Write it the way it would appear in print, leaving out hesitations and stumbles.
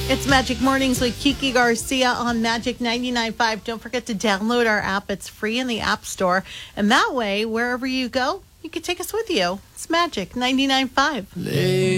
It's Magic Mornings with Kiki Garcia on Magic 99.5. Don't forget to download our app. It's free in the App Store. And that way, wherever you go, you can take us with you. It's Magic 99.5.